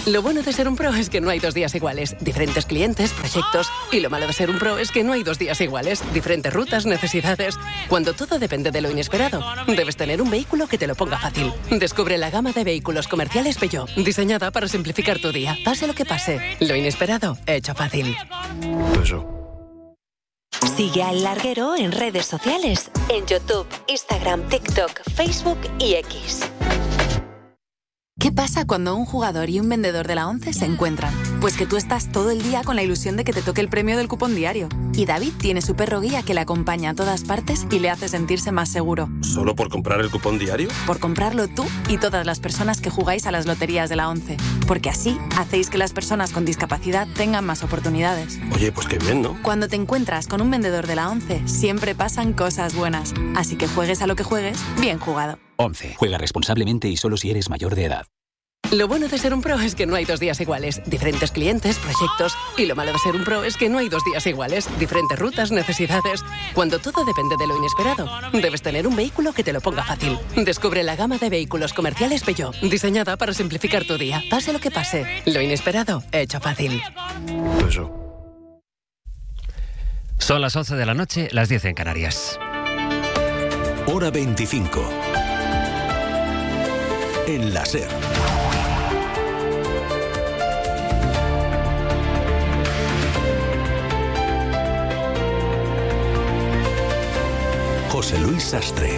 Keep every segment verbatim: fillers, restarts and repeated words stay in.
Lo bueno de ser un pro es que no hay dos días iguales. Diferentes clientes, proyectos. Y lo malo de ser un pro es que no hay dos días iguales. Diferentes rutas, necesidades. Cuando todo depende de lo inesperado, debes tener un vehículo que te lo ponga fácil. Descubre la gama de vehículos comerciales Peugeot, diseñada para simplificar tu día. Pase lo que pase, lo inesperado, hecho fácil. Peugeot. Sigue a El Larguero en redes sociales, en YouTube, Instagram, TikTok, Facebook y X. ¿Qué pasa cuando un jugador y un vendedor de la ONCE se encuentran? Pues que tú estás todo el día con la ilusión de que te toque el premio del cupón diario. Y David tiene su perro guía que le acompaña a todas partes y le hace sentirse más seguro. ¿Solo por comprar el cupón diario? Por comprarlo tú y todas las personas que jugáis a las loterías de la ONCE. Porque así hacéis que las personas con discapacidad tengan más oportunidades. Oye, pues qué bien, ¿no? Cuando te encuentras con un vendedor de la ONCE, siempre pasan cosas buenas. Así que juegues a lo que juegues, bien jugado. ONCE. Juega responsablemente y solo si eres mayor de edad. Lo bueno de ser un pro es que no hay dos días iguales. Diferentes clientes, proyectos. Y lo malo de ser un pro es que no hay dos días iguales. Diferentes rutas, necesidades. Cuando todo depende de lo inesperado, debes tener un vehículo que te lo ponga fácil. Descubre la gama de vehículos comerciales Peugeot, diseñada para simplificar tu día. Pase lo que pase, lo inesperado, hecho fácil. Peugeot. Son las once de la noche, las diez en Canarias. Hora veinticinco. En la SER. José Luis Sastre.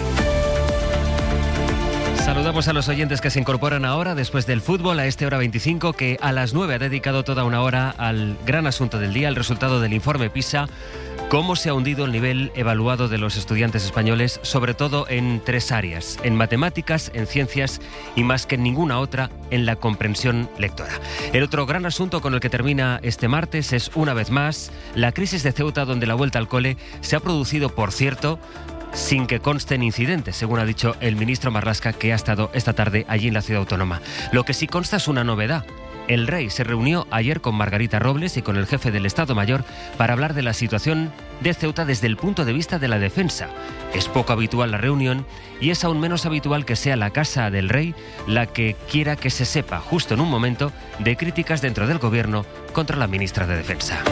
Saludamos a los oyentes que se incorporan ahora después del fútbol a este Hora veinticinco, que a las nueve ha dedicado toda una hora al gran asunto del día, el resultado del informe PISA. ¿Cómo se ha hundido el nivel evaluado de los estudiantes españoles, sobre todo en tres áreas? En matemáticas, en ciencias y más que en ninguna otra, en la comprensión lectora. El otro gran asunto con el que termina este martes es, una vez más, la crisis de Ceuta, donde la vuelta al cole se ha producido, por cierto, sin que consten incidentes, según ha dicho el ministro Marlaska, que ha estado esta tarde allí en la ciudad autónoma. Lo que sí consta es una novedad. El rey se reunió ayer con Margarita Robles y con el jefe del Estado Mayor para hablar de la situación de Ceuta desde el punto de vista de la defensa. Es poco habitual la reunión y es aún menos habitual que sea la Casa del Rey la que quiera que se sepa, justo en un momento de críticas dentro del gobierno contra la ministra de Defensa.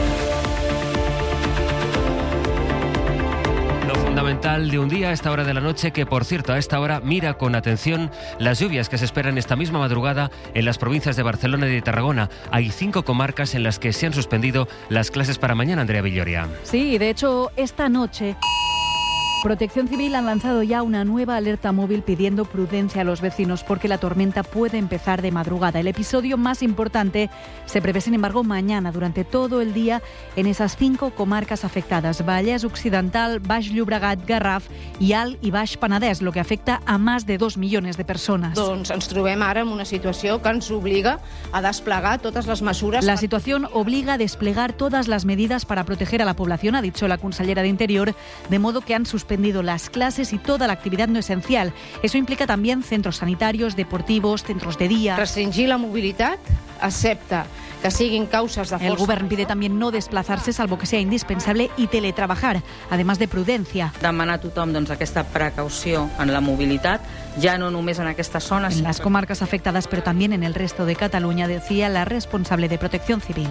Fundamental de un día a esta hora de la noche, que por cierto a esta hora mira con atención las lluvias que se esperan esta misma madrugada en las provincias de Barcelona y de Tarragona. Hay cinco comarcas en las que se han suspendido las clases para mañana, Andrea Villoria. Sí, de hecho esta noche Protección Civil ha lanzado ya una nueva alerta móvil pidiendo prudencia a los vecinos porque la tormenta puede empezar de madrugada. El episodio más importante se prevé, sin embargo, mañana durante todo el día en esas cinco comarcas afectadas: Vallès Occidental, Baix Llobregat, Garraf i Alt i Baix Penedès, lo que afecta a más de dos millones de personas. Doncs ens trobem ara en una situació que ens obliga a desplegar totes les mesures. La situación obliga a desplegar todas las medidas para proteger a la población, ha dicho la consellera de Interior, de modo que han suspendido las clases y toda la actividad no esencial. Eso implica también centros sanitarios, deportivos, centros de día. Restringir la mobilitat, excepte que siguin causes de força. El govern pide también no desplazarse salvo que sea indispensable y teletrabajar, además de prudencia. Demanar a tothom doncs, aquesta precaució en la mobilitat, ja no només en aquestes zones. En las comarcas afectadas, pero también en el resto de Cataluña, decía la responsable de Protección Civil.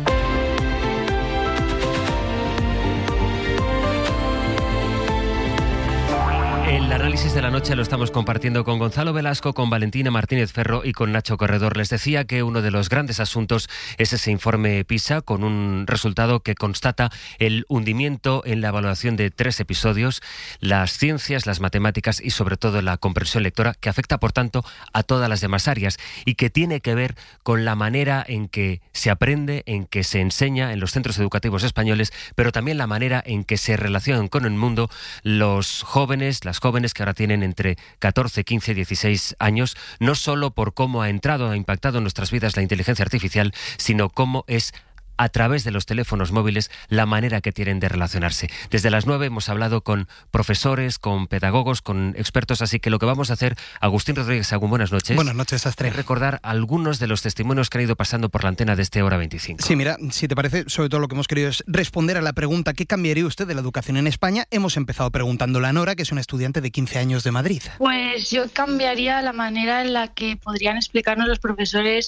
El análisis de la noche lo estamos compartiendo con Gonzalo Velasco, con Valentina Martínez Ferro y con Nacho Corredor. Les decía que uno de los grandes asuntos es ese informe PISA, con un resultado que constata el hundimiento en la evaluación de tres episodios: las ciencias, las matemáticas y sobre todo la comprensión lectora, que afecta por tanto a todas las demás áreas y que tiene que ver con la manera en que se aprende, en que se enseña en los centros educativos españoles, pero también la manera en que se relacionan con el mundo los jóvenes, las jóvenes que ahora tienen entre catorce, quince, dieciséis años, no solo por cómo ha entrado, ha impactado en nuestras vidas la inteligencia artificial, sino cómo es a través de los teléfonos móviles la manera que tienen de relacionarse. Desde las nueve hemos hablado con profesores, con pedagogos, con expertos, así que lo que vamos a hacer, Agustín Rodríguez Agún, buenas noches. Buenas noches, Sastre. Es recordar algunos de los testimonios que han ido pasando por la antena de este Hora veinticinco. Sí, mira, si te parece, sobre todo lo que hemos querido es responder a la pregunta ¿qué cambiaría usted de la educación en España? Hemos empezado preguntándole a Nora, que es una estudiante de quince años de Madrid. Pues yo cambiaría la manera en la que podrían explicarnos los profesores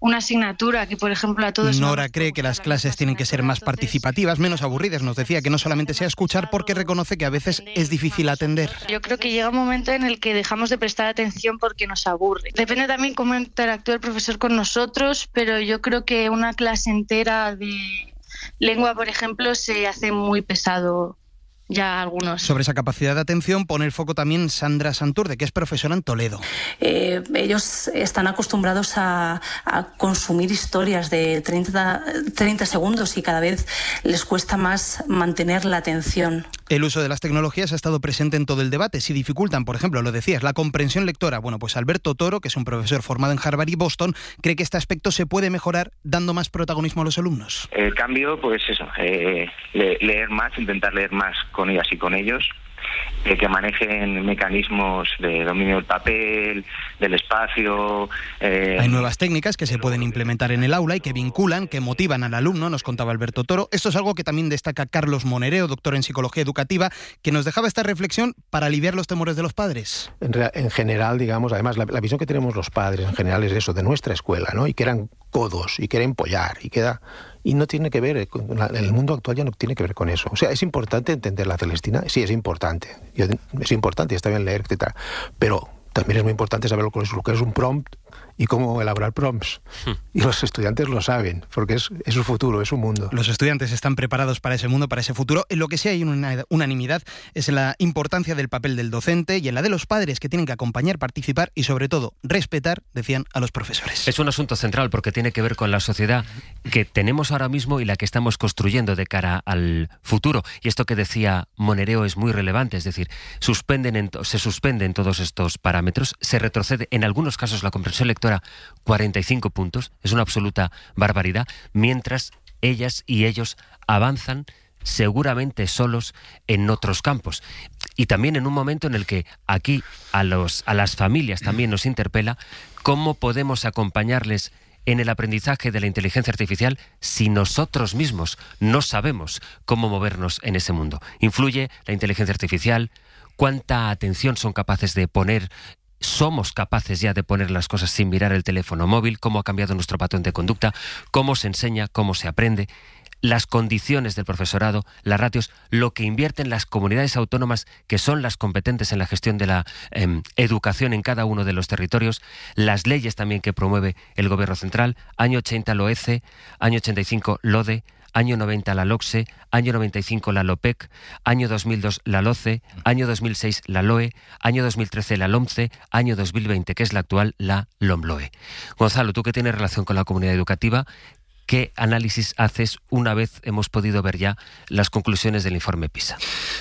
una asignatura que, por ejemplo, a todos... Nora cree que las clases tienen que ser más participativas, menos aburridas. Nos decía que no solamente sea escuchar, porque reconoce que a veces es difícil atender. Yo creo que llega un momento en el que dejamos de prestar atención porque nos aburre. Depende también cómo interactúa el profesor con nosotros, pero yo creo que una clase entera de lengua, por ejemplo, se hace muy pesado ya algunos. Sobre esa capacidad de atención pone el foco también Sandra Santurde, que es profesora en Toledo. Eh, ellos están acostumbrados a, a consumir historias de treinta, treinta segundos y cada vez les cuesta más mantener la atención. El uso de las tecnologías ha estado presente en todo el debate. Si dificultan, por ejemplo, lo decías, la comprensión lectora. Bueno, pues Alberto Toro, que es un profesor formado en Harvard y Boston, cree que este aspecto se puede mejorar dando más protagonismo a los alumnos. El cambio, pues eso, eh, leer más, intentar leer más con ellas y con ellos, eh, que manejen mecanismos de dominio del papel, del espacio. Eh... Hay nuevas técnicas que se pueden implementar en el aula y que vinculan, que motivan al alumno, nos contaba Alberto Toro. Esto es algo que también destaca Carlos Monereo, doctor en psicología educativa, que nos dejaba esta reflexión para aliviar los temores de los padres. En, en general, digamos, además, la, la visión que tenemos los padres en general es eso, de nuestra escuela, ¿no? Y que eran codos, y que era empollar, y que era... Y no tiene que ver, con la, el mundo actual ya no tiene que ver con eso. O sea, ¿es importante entender la Celestina? Sí, es importante. Yo, es importante y está bien leer, etcétera. Pero también es muy importante saber lo que es, lo que es un prompt y cómo elaborar prompts. Hmm. Y los estudiantes lo saben, porque es, es su futuro, es su mundo. Los estudiantes están preparados para ese mundo, para ese futuro. En lo que sí hay una unanimidad es en la importancia del papel del docente y en la de los padres, que tienen que acompañar, participar y, sobre todo, respetar, decían, a los profesores. Es un asunto central porque tiene que ver con la sociedad que tenemos ahora mismo y la que estamos construyendo de cara al futuro. Y esto que decía Monereo es muy relevante, es decir, suspenden en, se suspenden todos estos parámetros, se retrocede en algunos casos la comprensión lectora cuarenta y cinco puntos, es una absoluta barbaridad, mientras ellas y ellos avanzan seguramente solos en otros campos. Y también en un momento en el que aquí a, los, a las familias también nos interpela cómo podemos acompañarles en el aprendizaje de la inteligencia artificial si nosotros mismos no sabemos cómo movernos en ese mundo. Influye la inteligencia artificial, cuánta atención son capaces de poner. Somos capaces ya de poner las cosas sin mirar el teléfono móvil, cómo ha cambiado nuestro patrón de conducta, cómo se enseña, cómo se aprende, las condiciones del profesorado, las ratios, lo que invierten las comunidades autónomas, que son las competentes en la gestión de la eh, educación en cada uno de los territorios, las leyes también que promueve el gobierno central, año ochenta la O E C E, año ochenta y cinco LODE, año noventa la LOCSE, año noventa y cinco la LOPEC, año dos mil dos la LOCE, año dos mil seis la LOE, año dos mil trece la LOMCE, año dos mil veinte, que es la actual, la LOMLOE. Gonzalo, tú que tienes relación con la comunidad educativa, ¿qué análisis haces una vez hemos podido ver ya las conclusiones del informe PISA?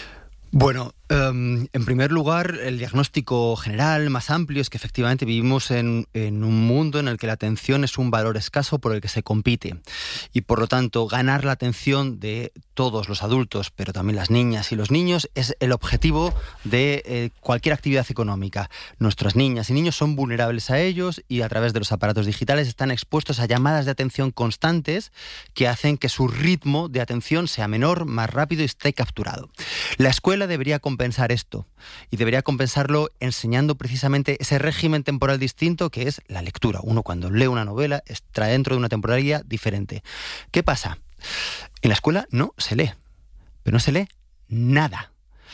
Bueno, um, en primer lugar, el diagnóstico general más amplio es que efectivamente vivimos en, en un mundo en el que la atención es un valor escaso por el que se compite. Y por lo tanto, ganar la atención de todos los adultos, pero también las niñas y los niños, es el objetivo de eh, cualquier actividad económica. Nuestras niñas y niños son vulnerables a ellos y a través de los aparatos digitales están expuestos a llamadas de atención constantes que hacen que su ritmo de atención sea menor, más rápido y esté capturado. La escuela debería compensar esto y debería compensarlo enseñando precisamente ese régimen temporal distinto que es la lectura. Uno cuando lee una novela está dentro de una temporalidad diferente. ¿Qué pasa? En la escuela no se lee, pero no se lee nada.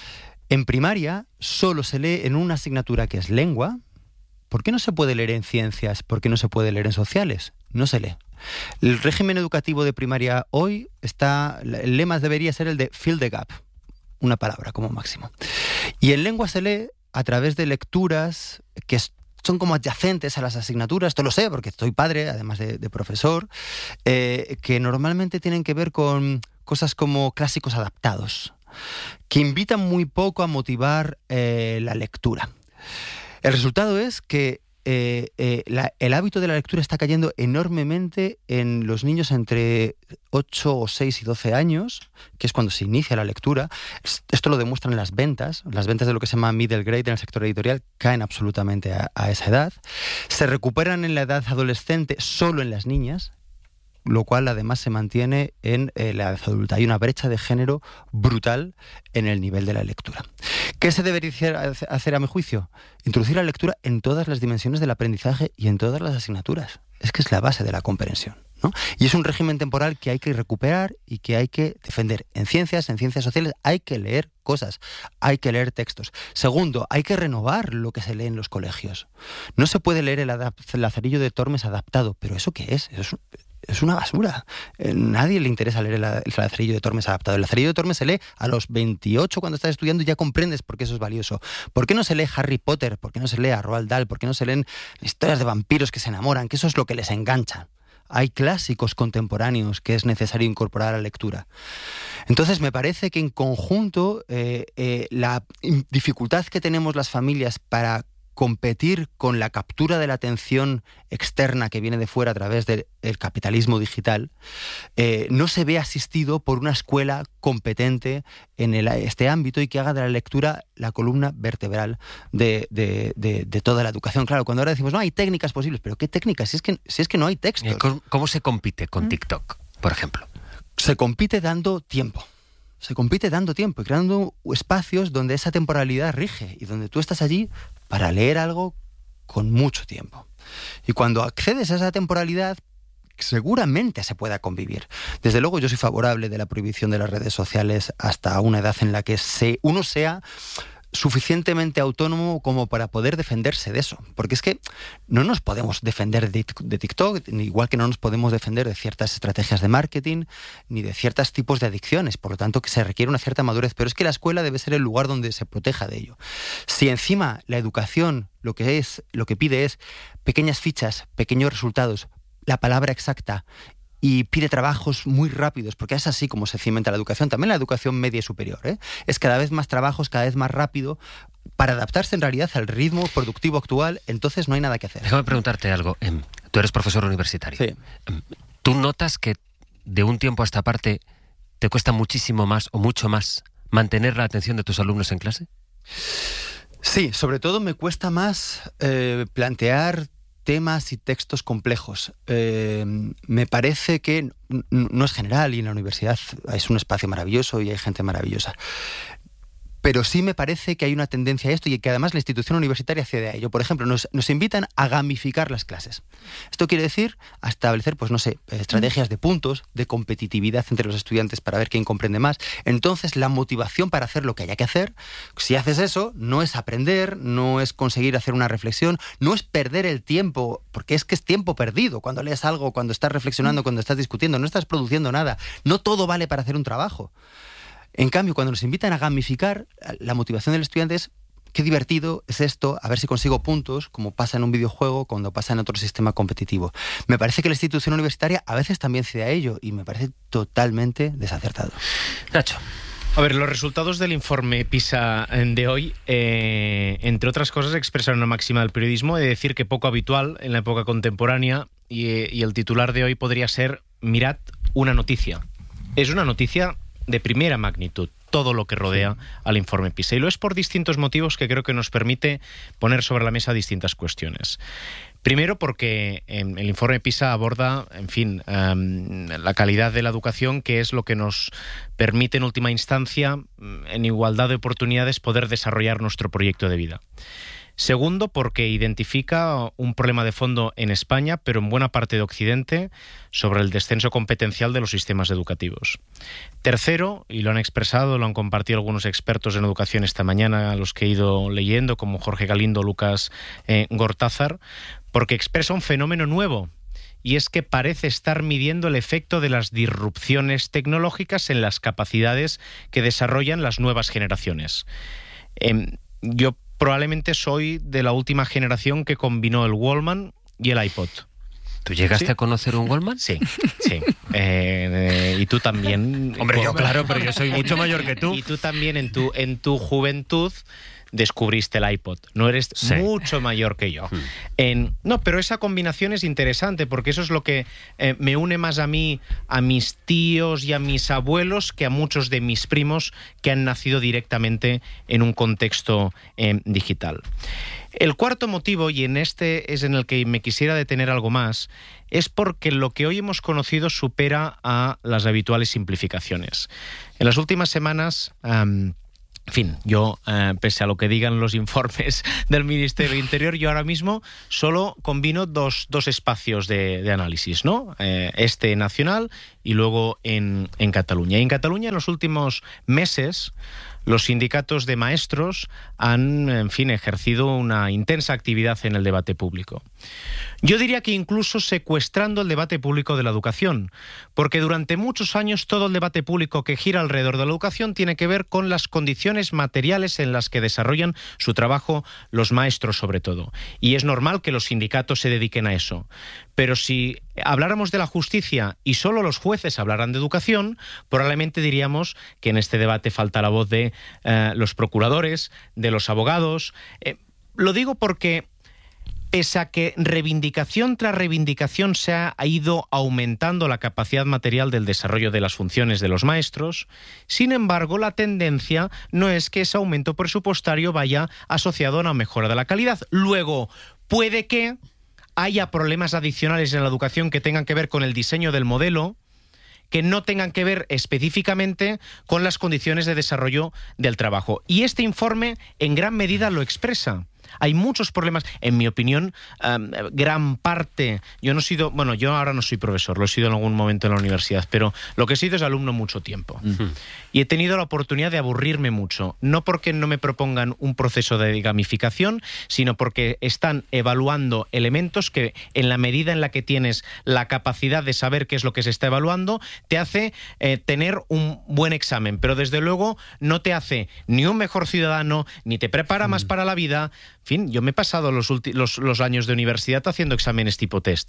En primaria solo se lee en una asignatura que es lengua. ¿Por qué no se puede leer en ciencias? ¿Por qué no se puede leer en sociales? No se lee. El régimen educativo de primaria hoy está, el lema debería ser el de fill the gap. Una palabra como máximo. Y en lengua se lee a través de lecturas que son como adyacentes a las asignaturas. Esto lo sé porque soy padre, además de, de profesor, eh, que normalmente tienen que ver con cosas como clásicos adaptados, que invitan muy poco a motivar eh, la lectura. El resultado es que Eh, eh, la, el hábito de la lectura está cayendo enormemente en los niños entre ocho o seis y doce años, que es cuando se inicia la lectura. Esto lo demuestran las ventas. Las ventas de lo que se llama middle grade en el sector editorial caen absolutamente a, a esa edad. Se recuperan en la edad adolescente solo en las niñas, lo cual además se mantiene en eh, la edad adulta. Hay una brecha de género brutal en el nivel de la lectura. ¿Qué se debería hacer a mi juicio? Introducir la lectura en todas las dimensiones del aprendizaje y en todas las asignaturas. es que es la base de la comprensión, ¿no? Y es un régimen temporal que hay que recuperar y que hay que defender. En ciencias, en ciencias sociales, hay que leer cosas, hay que leer textos. Segundo, hay que renovar lo que se lee en los colegios. No se puede leer el, adap- el Lazarillo de Tormes adaptado, pero ¿eso qué es? Eso es, es una basura. Eh, nadie le interesa leer el, el Lazarillo de Tormes adaptado. El Lazarillo de Tormes se lee a los veintiocho cuando estás estudiando y ya comprendes por qué eso es valioso. ¿Por qué no se lee Harry Potter? ¿Por qué no se lee a Roald Dahl? ¿Por qué no se leen historias de vampiros que se enamoran? Que eso es lo que les engancha. Hay clásicos contemporáneos que es necesario incorporar a la lectura. Entonces me parece que en conjunto eh, eh, la dificultad que tenemos las familias para competir con la captura de la atención externa que viene de fuera a través del el capitalismo digital, eh, no se ve asistido por una escuela competente en el, este ámbito y que haga de la lectura la columna vertebral de, de, de, de toda la educación. Claro, cuando ahora decimos, no, hay técnicas posibles, pero ¿qué técnicas? Si es que, si es que no hay textos. ¿Cómo, cómo se compite con TikTok, por ejemplo? Se compite dando tiempo. Se compite dando tiempo y creando espacios donde esa temporalidad rige y donde tú estás allí para leer algo con mucho tiempo. Y cuando accedes a esa temporalidad, seguramente se pueda convivir. Desde luego yo soy favorable de la prohibición de las redes sociales hasta una edad en la que se, uno sea suficientemente autónomo como para poder defenderse de eso. Porque es que no nos podemos defender de, de TikTok, igual que no nos podemos defender de ciertas estrategias de marketing, ni de ciertos tipos de adicciones. Por lo tanto, que se requiere una cierta madurez. Pero es que la escuela debe ser el lugar donde se proteja de ello. Si encima la educación lo que es, lo que pide es pequeñas fichas, pequeños resultados, la palabra exacta, y pide trabajos muy rápidos, porque es así como se cimenta la educación, también la educación media y superior, ¿eh? Es cada vez más trabajos, cada vez más rápido, para adaptarse en realidad al ritmo productivo actual, entonces no hay nada que hacer. Déjame preguntarte algo. Tú eres profesor universitario. Sí. ¿Tú notas que de un tiempo a esta parte te cuesta muchísimo más o mucho más mantener la atención de tus alumnos en clase? Sí, sobre todo me cuesta más eh, plantear temas y textos complejos. Eh, me parece que n- no es general y en la universidad es un espacio maravilloso y hay gente maravillosa. Pero sí me parece que hay una tendencia a esto y que además la institución universitaria cede a ello. Por ejemplo, nos, nos invitan a gamificar las clases. Esto quiere decir a establecer, pues no sé, estrategias de puntos, de competitividad entre los estudiantes para ver quién comprende más. Entonces, la motivación para hacer lo que haya que hacer, si haces eso, no es aprender, no es conseguir hacer una reflexión, no es perder el tiempo, porque es que es tiempo perdido. Cuando lees algo, cuando estás reflexionando, cuando estás discutiendo, no estás produciendo nada. No todo vale para hacer un trabajo. En cambio, cuando nos invitan a gamificar, la motivación del estudiante es qué divertido es esto, a ver si consigo puntos, como pasa en un videojuego, cuando pasa en otro sistema competitivo. Me parece que la institución universitaria a veces también cede a ello y me parece totalmente desacertado. Nacho. A ver, los resultados del informe PISA de hoy, eh, entre otras cosas, expresan una máxima del periodismo de decir que poco habitual en la época contemporánea y, y el titular de hoy podría ser mirad una noticia. Es una noticia de primera magnitud, todo lo que rodea al informe PISA. Y lo es por distintos motivos que creo que nos permite poner sobre la mesa distintas cuestiones. Primero porque eh, el informe PISA aborda, en fin, um, la calidad de la educación, que es lo que nos permite en última instancia, en igualdad de oportunidades, poder desarrollar nuestro proyecto de vida. Segundo, porque identifica un problema de fondo en España, pero en buena parte de Occidente, sobre el descenso competencial de los sistemas educativos. Tercero, y lo han expresado, lo han compartido algunos expertos en educación esta mañana, a los que he ido leyendo, como Jorge Galindo, Lucas eh, Gortázar, porque expresa un fenómeno nuevo, y es que parece estar midiendo el efecto de las disrupciones tecnológicas en las capacidades que desarrollan las nuevas generaciones. Eh, yo probablemente soy de la última generación que combinó el Walkman y el iPod. ¿Tú llegaste ¿Sí? a conocer un Walkman? Sí, sí. Eh, eh, y tú también. Hombre, yo claro, pero yo soy mucho mayor que tú. Y tú también en tu, en tu juventud descubriste el iPod. No eres sí. mucho mayor que yo. Hmm. En, no, pero esa combinación es interesante porque eso es lo que eh, me une más a mí, a mis tíos y a mis abuelos, que a muchos de mis primos que han nacido directamente en un contexto eh, digital. El cuarto motivo, y en este es en el que me quisiera detener algo más, es porque lo que hoy hemos conocido supera a las habituales simplificaciones. En las últimas semanas Um, En fin, yo, eh, pese a lo que digan los informes del Ministerio del Interior, yo ahora mismo solo combino dos, dos espacios de, de análisis, ¿no? Eh, este nacional y luego en, en Cataluña. Y en Cataluña, en los últimos meses, los sindicatos de maestros han, en fin, ejercido una intensa actividad en el debate público. Yo diría que incluso secuestrando el debate público de la educación, porque durante muchos años todo el debate público que gira alrededor de la educación tiene que ver con las condiciones materiales en las que desarrollan su trabajo los maestros, sobre todo. Y es normal que los sindicatos se dediquen a eso. Pero si habláramos de la justicia y solo los jueces hablaran de educación, probablemente diríamos que en este debate falta la voz de eh, los procuradores, de los abogados. Eh, lo digo porque, pese a que reivindicación tras reivindicación se ha ido aumentando la capacidad material del desarrollo de las funciones de los maestros, sin embargo, la tendencia no es que ese aumento presupuestario vaya asociado a una mejora de la calidad. Luego, puede que haya problemas adicionales en la educación que tengan que ver con el diseño del modelo, que no tengan que ver específicamente con las condiciones de desarrollo del trabajo. Y este informe en gran medida lo expresa. Hay muchos problemas, en mi opinión, um, gran parte, yo no he sido, bueno, yo ahora no soy profesor, lo he sido en algún momento en la universidad, pero lo que he sido es alumno mucho tiempo. Uh-huh. Y he tenido la oportunidad de aburrirme mucho, no porque no me propongan un proceso de gamificación, sino porque están evaluando elementos que, en la medida en la que tienes la capacidad de saber qué es lo que se está evaluando, te hace eh, tener un buen examen, pero desde luego no te hace ni un mejor ciudadano, ni te prepara uh-huh. más para la vida. En fin, yo me he pasado los, los, los años de universidad haciendo exámenes tipo test.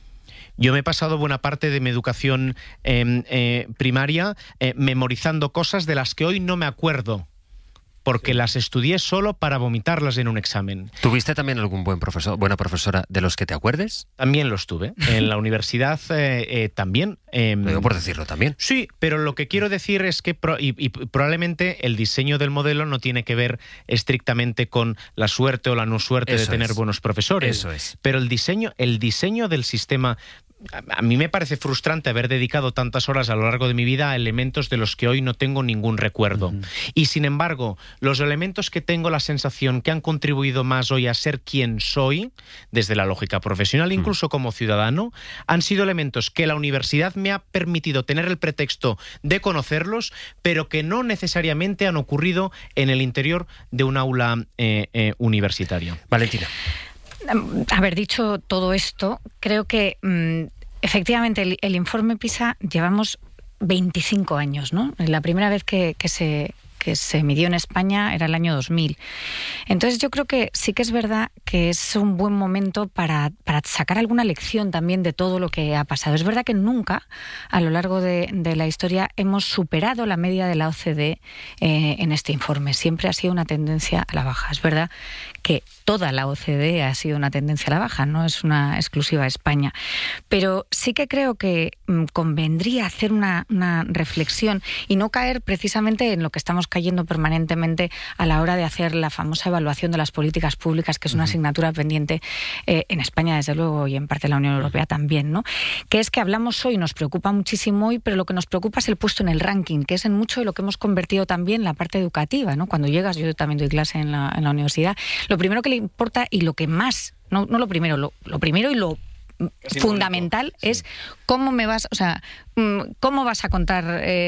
Yo me he pasado buena parte de mi educación eh, eh, primaria eh, memorizando cosas de las que hoy no me acuerdo, porque sí. las estudié solo para vomitarlas en un examen. ¿Tuviste también algún buen profesor, buena profesora de los que te acuerdes? También los tuve. En la universidad eh, eh, también. Eh, Lo digo por decirlo también. Sí, pero lo que quiero decir es que pro, y, y probablemente el diseño del modelo no tiene que ver estrictamente con la suerte o la no suerte Eso de tener es. buenos profesores. Eso es. Pero el diseño, el diseño del sistema... A mí me parece frustrante haber dedicado tantas horas a lo largo de mi vida a elementos de los que hoy no tengo ningún recuerdo. Uh-huh. Y sin embargo, los elementos que tengo la sensación que han contribuido más hoy a ser quien soy, desde la lógica profesional, uh-huh. incluso como ciudadano, han sido elementos que la universidad me ha permitido tener el pretexto de conocerlos, pero que no necesariamente han ocurrido en el interior de un aula eh, eh, universitaria. Valentina. Haber dicho todo esto, creo que mmm, efectivamente el, el informe PISA llevamos veinticinco años, ¿no? La primera vez que, que se... que se midió en España era el año dos mil. Entonces yo creo que sí que es verdad que es un buen momento para, para sacar alguna lección también de todo lo que ha pasado. Es verdad que nunca a lo largo de, de la historia hemos superado la media de la O C D eh, en este informe. Siempre ha sido una tendencia a la baja. Es verdad que toda la O C D ha sido una tendencia a la baja, no es una exclusiva de España. Pero sí que creo que mm, convendría hacer una, una reflexión y no caer precisamente en lo que estamos cayendo permanentemente a la hora de hacer la famosa evaluación de las políticas públicas, que es una uh-huh. asignatura pendiente eh, en España, desde luego, y en parte en la Unión Europea uh-huh. también, ¿no? Que es que hablamos hoy, nos preocupa muchísimo hoy, pero lo que nos preocupa es el puesto en el ranking, que es en mucho de lo que hemos convertido también la parte educativa, ¿no? Cuando llegas, yo también doy clase en la, en la universidad, lo primero que le importa y lo que más, no, no lo primero, lo, lo primero y lo Casi fundamental sí. es cómo me vas, o sea, cómo vas a contar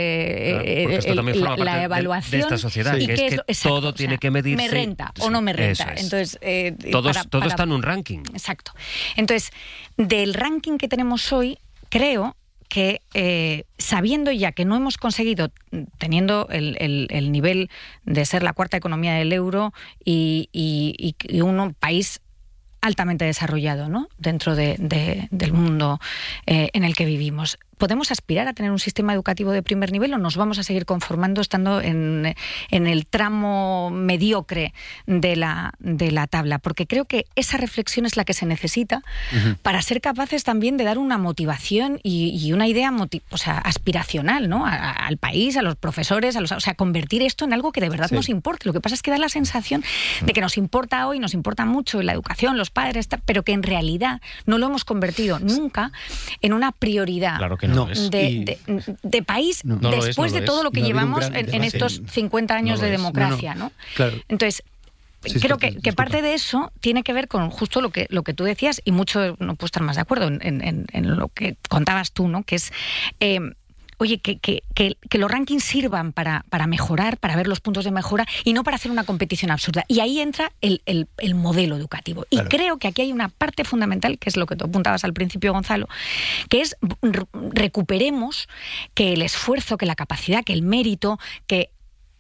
eh, claro, esto el, la, la evaluación de, de esta sociedad, sí. que es, es que lo, exacto, todo tiene o sea, que medirse. Me renta sí. o no me renta. Es. Entonces, eh, Todos, para, todo para, está en un ranking. Exacto. Entonces, del ranking que tenemos hoy, creo que eh, sabiendo ya que no hemos conseguido, teniendo el, el, el nivel de ser la cuarta economía del euro y, y, y un país altamente desarrollado, ¿no? Dentro de, de, del mundo eh, en el que vivimos. ¿Podemos aspirar a tener un sistema educativo de primer nivel o nos vamos a seguir conformando estando en, en el tramo mediocre de la, de la tabla? Porque creo que esa reflexión es la que se necesita uh-huh. para ser capaces también de dar una motivación y, y una idea motiv- o sea, aspiracional, ¿no? A, a, al país, a los profesores, a los, o sea, convertir esto en algo que de verdad sí. nos importe. Lo que pasa es que da la sensación de que nos importa hoy, nos importa mucho la educación, los padres, pero que en realidad no lo hemos convertido nunca en una prioridad. Claro que no de, es. de, de país no, no después es, no de todo es. lo que No llevamos en, en estos cincuenta años no de es. democracia, no, no. ¿no? Claro. Entonces, Sí, creo disculpa, que, que parte de eso tiene que ver con justo lo que lo que tú decías, y mucho no puedo estar más de acuerdo en, en, en lo que contabas tú, ¿no? Que es, eh, oye, que, que, que, que los rankings sirvan para, para mejorar, para ver los puntos de mejora y no para hacer una competición absurda. Y ahí entra el, el, el modelo educativo. Y claro. creo que aquí hay una parte fundamental, que es lo que tú apuntabas al principio, Gonzalo, que es recuperemos que el esfuerzo, que la capacidad, que el mérito, que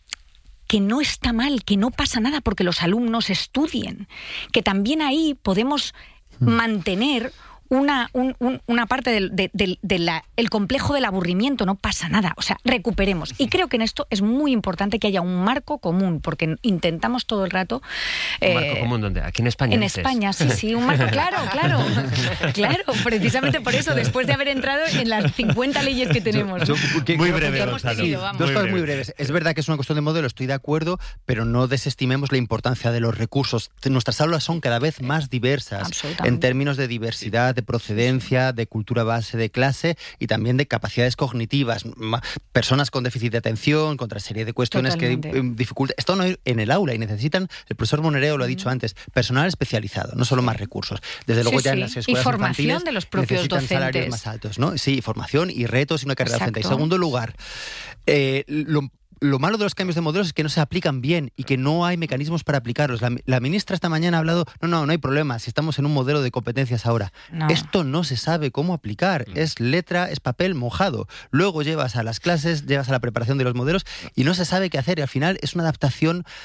que no está mal, que no pasa nada porque los alumnos estudien, que también ahí podemos mantener una, un, un, una parte del de, de, de la, el complejo del aburrimiento, no pasa nada, o sea, recuperemos. Y creo que en esto es muy importante que haya un marco común, porque intentamos todo el rato... ¿Un eh, marco común dónde? ¿Aquí en España? En dices? España, sí, sí, un marco, claro, claro, claro, precisamente por eso, después de haber entrado en las cincuenta leyes que tenemos. Yo, yo, que, muy que breve, hemos tenido, vamos. Dos muy cosas breve. muy breves. Es verdad que es una cuestión de modelo, estoy de acuerdo, pero no desestimemos la importancia de los recursos. Nuestras aulas son cada vez más diversas en términos de diversidad, de procedencia, de cultura base de clase y también de capacidades cognitivas. Personas con déficit de atención, con otra serie de cuestiones Totalmente. que dificultan. Esto no hay en el aula y necesitan, el profesor Monereo lo ha dicho antes, personal especializado, no solo más recursos. Desde luego sí, ya sí. en las escuelas y formación infantiles de los propios necesitan docentes. salarios más altos, ¿no? Sí, formación y retos y una carrera Exacto. frente. En segundo lugar, eh, lo Lo malo de los cambios de modelos es que no se aplican bien y que no hay mecanismos para aplicarlos. La, la ministra esta mañana ha hablado, no, no, no hay problema, si estamos en un modelo de competencias ahora. No. Esto no se sabe cómo aplicar, es letra, es papel mojado. Luego llevas a las clases, llevas a la preparación de los modelos y no se sabe qué hacer y al final es una adaptación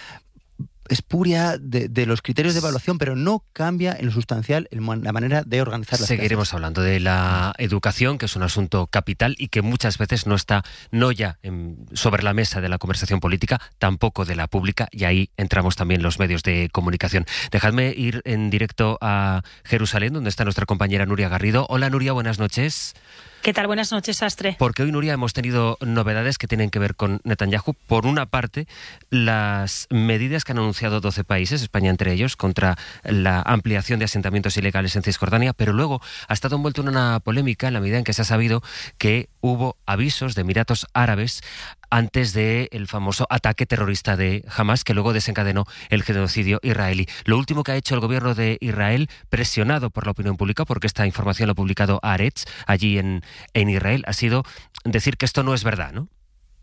espuria de, de los criterios de evaluación, pero no cambia en lo sustancial en la manera de organizar las Seguiremos clases. hablando de la educación, que es un asunto capital y que muchas veces no está no ya en, sobre la mesa de la conversación política, tampoco de la pública, y ahí entramos también los medios de comunicación. Dejadme ir en directo a Jerusalén, donde está nuestra compañera Nuria Garrido. Hola Nuria, buenas noches. ¿Qué tal? Buenas noches, Sastre. Porque hoy, Nuria, hemos tenido novedades que tienen que ver con Netanyahu. Por una parte, las medidas que han anunciado doce países, España entre ellos, contra la ampliación de asentamientos ilegales en Cisjordania, pero luego ha estado envuelto en una polémica en la medida en que se ha sabido que hubo avisos de Emiratos Árabes antes del famoso ataque terrorista de Hamas, que luego desencadenó el genocidio israelí. Lo último que ha hecho el gobierno de Israel, presionado por la opinión pública, porque esta información la ha publicado Haaretz, allí en, en Israel, ha sido decir que esto no es verdad, ¿no?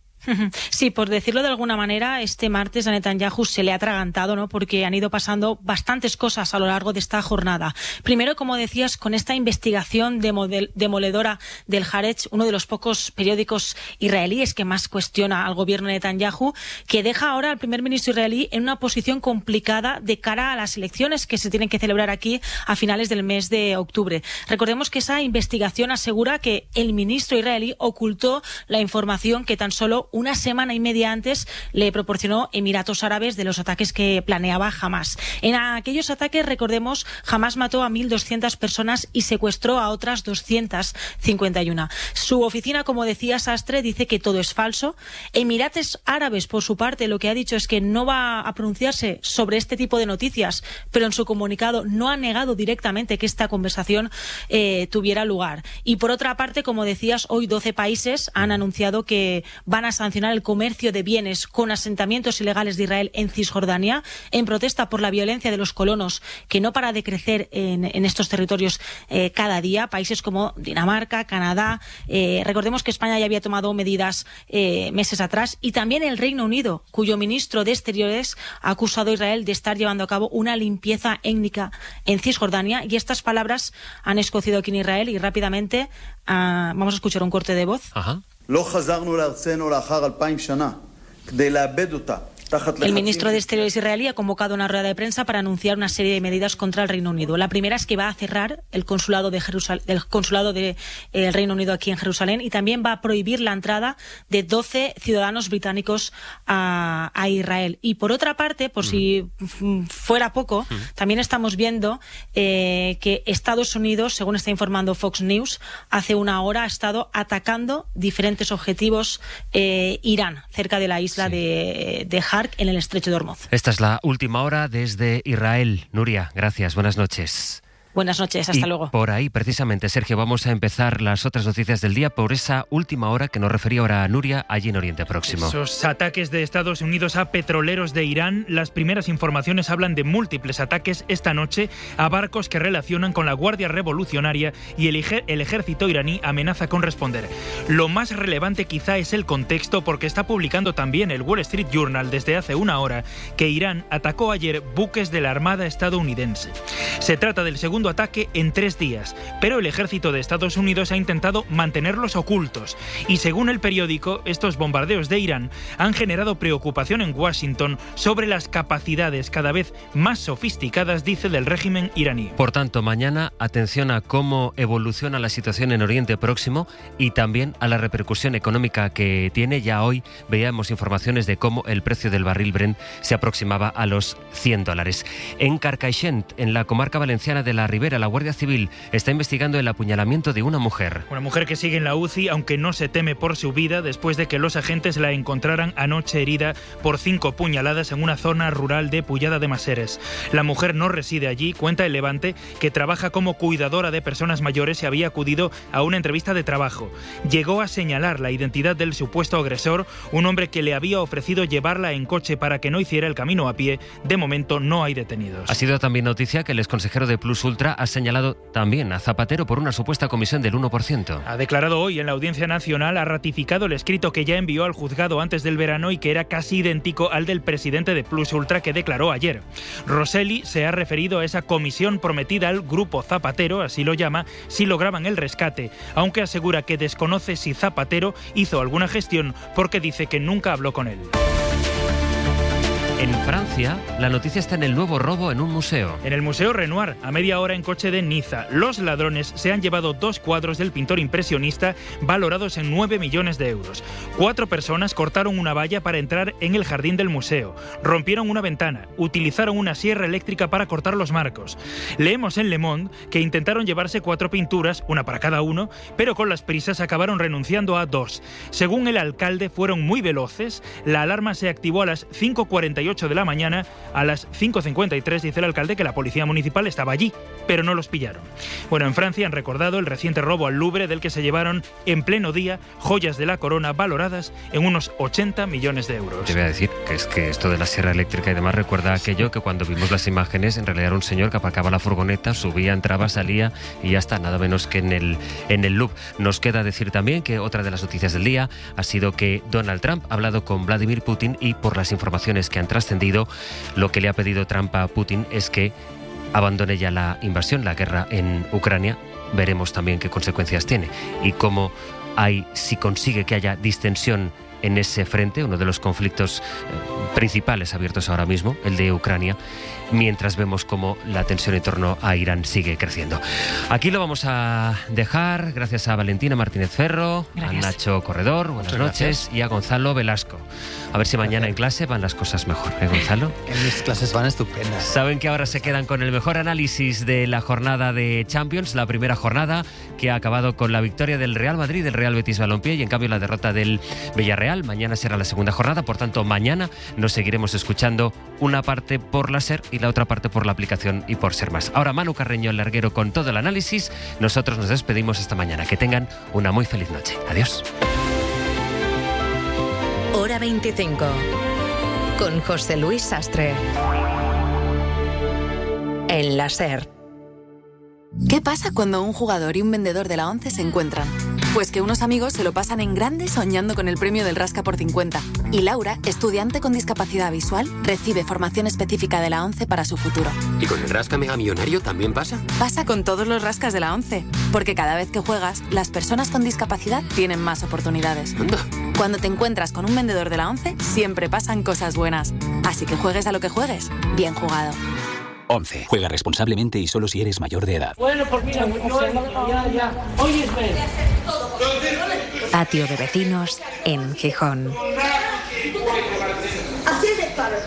Sí, por decirlo de alguna manera, este martes a Netanyahu se le ha atragantado, ¿no? Porque han ido pasando bastantes cosas a lo largo de esta jornada. Primero, como decías, con esta investigación demodel- demoledora del Haaretz, uno de los pocos periódicos israelíes que más cuestiona al gobierno de Netanyahu, que deja ahora al primer ministro israelí en una posición complicada de cara a las elecciones que se tienen que celebrar aquí a finales del mes de octubre. Recordemos que esa investigación asegura que el ministro israelí ocultó la información que tan solo una semana y media antes le proporcionó Emiratos Árabes de los ataques que planeaba Hamas. En aquellos ataques, recordemos, Hamas mató a mil doscientas personas y secuestró a otras doscientas cincuenta y una. Su oficina, como decía Sastre, dice que todo es falso. Emiratos Árabes, por su parte, lo que ha dicho es que no va a pronunciarse sobre este tipo de noticias, pero en su comunicado no ha negado directamente que esta conversación eh, tuviera lugar. Y por otra parte, como decías, hoy doce países han anunciado que van a sancionar el comercio de bienes con asentamientos ilegales de Israel en Cisjordania en protesta por la violencia de los colonos que no para de crecer en, en estos territorios eh, cada día. Países como Dinamarca, Canadá, eh, recordemos que España ya había tomado medidas eh, meses atrás, y también el Reino Unido, cuyo ministro de Exteriores ha acusado a Israel de estar llevando a cabo una limpieza étnica en Cisjordania, y estas palabras han escocido aquí en Israel y rápidamente uh, vamos a escuchar un corte de voz. Ajá. El ministro de Exteriores israelí ha convocado una rueda de prensa para anunciar una serie de medidas contra el Reino Unido. La primera es que va a cerrar el consulado de Jerusal- el consulado del de, Reino Unido aquí en Jerusalén, y también va a prohibir la entrada de doce ciudadanos británicos a, a Israel. Y por otra parte, por mm. si fuera poco, mm. también estamos viendo eh, que Estados Unidos, según está informando Fox News, hace una hora ha estado atacando diferentes objetivos eh, Irán, cerca de la isla sí. de, de Har en el estrecho de Ormuz. Esta es la última hora desde Israel. Nuria, gracias, buenas noches. Buenas noches, hasta y luego. Por ahí, precisamente, Sergio, vamos a empezar las otras noticias del día por esa última hora que nos refería ahora a Nuria, allí en Oriente Próximo. Esos ataques de Estados Unidos a petroleros de Irán, las primeras informaciones hablan de múltiples ataques esta noche a barcos que relacionan con la Guardia Revolucionaria y el, ej- el ejército iraní amenaza con responder. Lo más relevante quizá es el contexto, porque está publicando también el Wall Street Journal desde hace una hora que Irán atacó ayer buques de la Armada estadounidense. Se trata del segundo ataque en tres días, pero el ejército de Estados Unidos ha intentado mantenerlos ocultos y, según el periódico, estos bombardeos de Irán han generado preocupación en Washington sobre las capacidades cada vez más sofisticadas, dice, del régimen iraní. Por tanto, mañana atención a cómo evoluciona la situación en Oriente Próximo y también a la repercusión económica que tiene. Ya hoy veíamos informaciones de cómo el precio del barril Brent se aproximaba a los cien dólares. En Carcaixent, en la comarca valenciana de la Ribera, la Guardia Civil está investigando el apuñalamiento de una mujer. Una mujer que sigue en la U C I, aunque no se teme por su vida, después de que los agentes la encontraran anoche herida por cinco puñaladas en una zona rural de Pullada de Maseres. La mujer no reside allí, cuenta el Levante, que trabaja como cuidadora de personas mayores y había acudido a una entrevista de trabajo. Llegó a señalar la identidad del supuesto agresor, un hombre que le había ofrecido llevarla en coche para que no hiciera el camino a pie. De momento no hay detenidos. Ha sido también noticia que el exconsejero de Plus Ultra ha señalado también a Zapatero por una supuesta comisión del uno por ciento. Ha declarado hoy en la Audiencia Nacional, ha ratificado el escrito que ya envió al juzgado antes del verano y que era casi idéntico al del presidente de Plus Ultra que declaró ayer. Rosselli se ha referido a esa comisión prometida al grupo Zapatero, así lo llama, si lograban el rescate, aunque asegura que desconoce si Zapatero hizo alguna gestión porque dice que nunca habló con él. En Francia, la noticia está en el nuevo robo en un museo. En el Museo Renoir, a media hora en coche de Niza, los ladrones se han llevado dos cuadros del pintor impresionista valorados en nueve millones de euros. Cuatro personas cortaron una valla para entrar en el jardín del museo, rompieron una ventana, utilizaron una sierra eléctrica para cortar los marcos. Leemos en Le Monde que intentaron llevarse cuatro pinturas, una para cada uno, pero con las prisas acabaron renunciando a dos. Según el alcalde, fueron muy veloces, la alarma se activó a las cinco cuarenta y ocho de la mañana, a las cinco cincuenta y tres dice el alcalde que la policía municipal estaba allí, pero no los pillaron. Bueno, en Francia han recordado el reciente robo al Louvre, del que se llevaron en pleno día joyas de la corona valoradas en unos ochenta millones de euros. Te voy a decir que es que esto de la sierra eléctrica y demás recuerda aquello que cuando vimos las imágenes en realidad era un señor que aparcaba la furgoneta, subía, entraba, salía y ya está, nada menos que en el, en el Louvre. Nos queda decir también que otra de las noticias del día ha sido que Donald Trump ha hablado con Vladimir Putin y por las informaciones que han trascendido, lo que le ha pedido Trump a Putin es que abandone ya la invasión, la guerra en Ucrania. Veremos también qué consecuencias tiene y cómo hay, si consigue que haya distensión en ese frente, uno de los conflictos eh, principales abiertos ahora mismo, el de Ucrania, mientras vemos cómo la tensión en torno a Irán sigue creciendo. Aquí lo vamos a dejar, gracias a Valentina Martínez Ferro, gracias. A Nacho Corredor, buenas Muchas noches, gracias. Y a Gonzalo Velasco. A ver si mañana en clase van las cosas mejor, ¿eh, Gonzalo? En mis clases van estupendas. Saben que ahora se quedan con el mejor análisis de la jornada de Champions, la primera jornada que ha acabado con la victoria del Real Madrid, del Real Betis Balompié y en cambio la derrota del Villarreal. Mañana será la segunda jornada, por tanto mañana nos seguiremos escuchando una parte por la SER y la otra parte por la aplicación y por Ser Más. Ahora Manu Carreño, el larguero, con todo el análisis. Nosotros nos despedimos esta mañana. Que tengan una muy feliz noche. Adiós. Hora veinticinco, con José Luis Sastre, en la SER. ¿Qué pasa cuando un jugador y un vendedor de la ONCE se encuentran? Pues que unos amigos se lo pasan en grande soñando con el premio del Rasca por cincuenta. Y Laura, estudiante con discapacidad visual, recibe formación específica de la ONCE para su futuro. ¿Y con el Rasca Mega Millonario también pasa? Pasa con todos los rascas de la ONCE. Porque cada vez que juegas, las personas con discapacidad tienen más oportunidades. Anda. Cuando te encuentras con un vendedor de la ONCE, siempre pasan cosas buenas. Así que juegues a lo que juegues, bien jugado. once. Juega responsablemente y solo si eres mayor de edad. Bueno, pues mira, ya, ya. Óyeme. Patio de vecinos en Gijón. Así es de claro.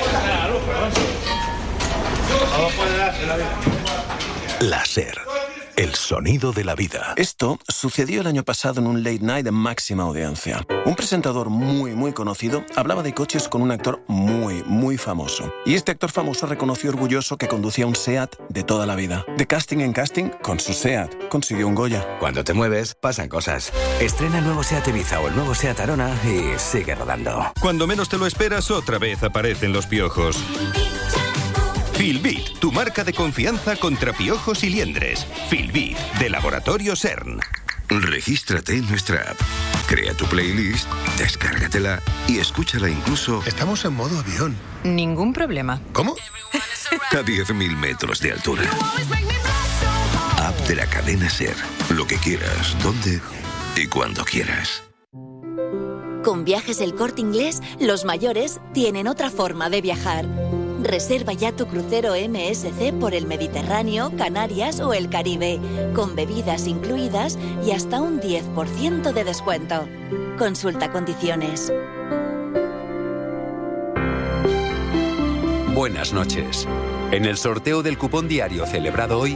La SER. El sonido de la vida. Esto sucedió el año pasado en un late night de máxima audiencia. Un presentador muy, muy conocido hablaba de coches con un actor muy, muy famoso. Y este actor famoso reconoció orgulloso que conducía un SEAT de toda la vida. De casting en casting, con su SEAT, consiguió un Goya. Cuando te mueves, pasan cosas. Estrena el nuevo SEAT Ibiza o el nuevo SEAT Arona y sigue rodando. Cuando menos te lo esperas, otra vez aparecen los piojos. Filbit, tu marca de confianza contra piojos y liendres. Filbit, de Laboratorio CERN. Regístrate en nuestra app. Crea tu playlist, descárgatela y escúchala incluso... Estamos en modo avión. Ningún problema. ¿Cómo? A diez mil metros de altura. App de la cadena SER. Lo que quieras, dónde y cuando quieras. Con Viajes El Corte Inglés, los mayores tienen otra forma de viajar. Reserva ya tu crucero M S C por el Mediterráneo, Canarias o el Caribe, con bebidas incluidas y hasta un diez por ciento de descuento. Consulta condiciones. Buenas noches. En el sorteo del cupón diario celebrado hoy,